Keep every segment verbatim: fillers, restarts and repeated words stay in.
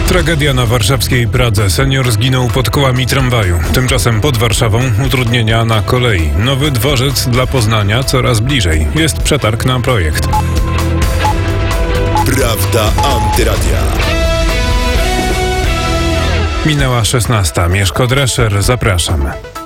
Tragedia na warszawskiej Pradze. Senior zginął pod kołami tramwaju. Tymczasem pod Warszawą utrudnienia na kolei. Nowy dworzec dla Poznania coraz bliżej. Jest przetarg na projekt. Prawda Antyradia. Minęła szesnasta. Mieszko Drescher, zapraszam.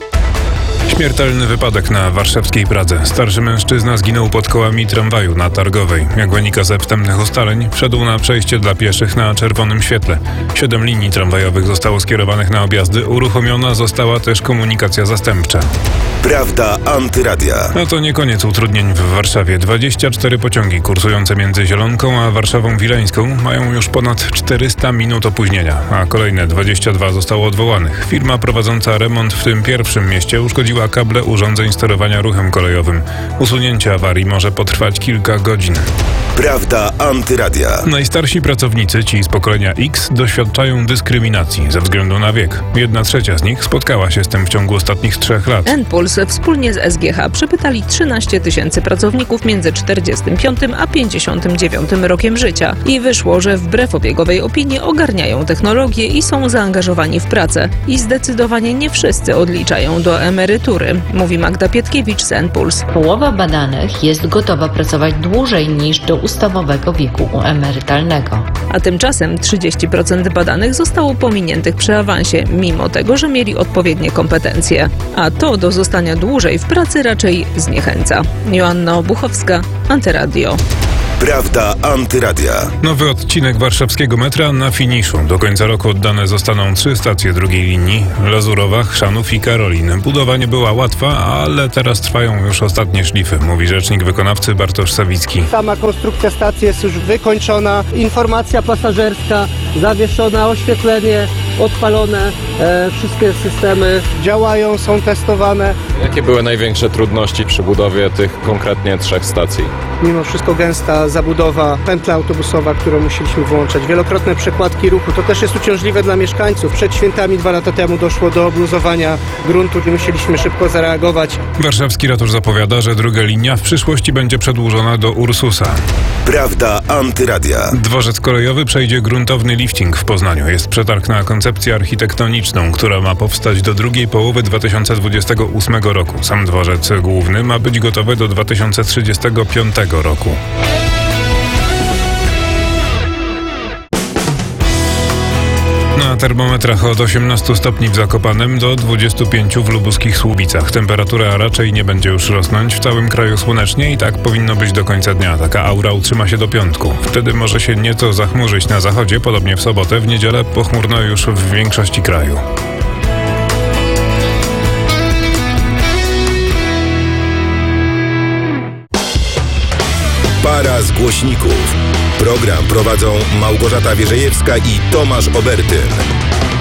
Śmiertelny wypadek na warszawskiej Pradze. Starszy mężczyzna zginął pod kołami tramwaju na Targowej. Jak wynika ze wstępnych ustaleń, wszedł na przejście dla pieszych na czerwonym świetle. Siedem linii tramwajowych zostało skierowanych na objazdy. Uruchomiona została też komunikacja zastępcza. Prawda Antyradia. A to nie koniec utrudnień w Warszawie. dwadzieścia cztery pociągi kursujące między Zielonką a Warszawą Wileńską mają już ponad czterysta minut opóźnienia, a kolejne dwadzieścia dwa zostało odwołanych. Firma prowadząca remont w tym pierwszym mieście uszkodziła kable urządzeń sterowania ruchem kolejowym. Usunięcie awarii może potrwać kilka godzin. Prawda Antyradia. Najstarsi pracownicy, ci z pokolenia X, doświadczają dyskryminacji ze względu na wiek. Jedna trzecia z nich spotkała się z tym w ciągu ostatnich trzech lat. N-Puls wspólnie z S G H przepytali trzynaście tysięcy pracowników między czterdziestym piątym a pięćdziesiątym dziewiątym rokiem życia. I wyszło, że wbrew obiegowej opinii ogarniają technologię i są zaangażowani w pracę. I zdecydowanie nie wszyscy odliczają do emerytury, mówi Magda Pietkiewicz z N-Puls. Połowa badanych jest gotowa pracować dłużej niż do ustawowego wieku emerytalnego. A tymczasem trzydzieści procent badanych zostało pominiętych przy awansie, mimo tego, że mieli odpowiednie kompetencje. A to do zostania dłużej w pracy raczej zniechęca. Joanna Obuchowska, Antyradio. Prawda Antyradia. Nowy odcinek warszawskiego metra na finiszu. Do końca roku oddane zostaną trzy stacje drugiej linii: Lazurowa, Chrzanów i Karolin. Budowa nie była łatwa, ale teraz trwają już ostatnie szlify, mówi rzecznik wykonawcy Bartosz Sawicki. Sama konstrukcja stacji jest już wykończona, informacja pasażerska zawieszona, oświetlenie odpalone, e, wszystkie systemy działają, są testowane. Jakie były największe trudności przy budowie tych konkretnie trzech stacji? Mimo wszystko gęsta zabudowa, pętla autobusowa, którą musieliśmy włączać, wielokrotne przekładki ruchu. To też jest uciążliwe dla mieszkańców. Przed świętami dwa lata temu doszło do obluzowania gruntu i musieliśmy szybko zareagować. Warszawski ratusz zapowiada, że druga linia w przyszłości będzie przedłużona do Ursusa. Prawda Antyradia. Dworzec kolejowy przejdzie gruntowny lifting w Poznaniu. Jest przetarg na koncepcję architektoniczną, która ma powstać do drugiej połowy dwa tysiące dwudziestego ósmego roku. Sam dworzec główny ma być gotowy do dwa tysiące trzydziestego piątego roku. Na termometrach od osiemnastu stopni w Zakopanem do dwudziestu pięciu w lubuskich Słubicach. Temperatura raczej nie będzie już rosnąć. W całym kraju słonecznie i tak powinno być do końca dnia. Taka aura utrzyma się do piątku. Wtedy może się nieco zachmurzyć na zachodzie, podobnie w sobotę. W niedzielę pochmurno już w większości kraju. Para z głośników. Program prowadzą Małgorzata Wierzejewska i Tomasz Obertyn.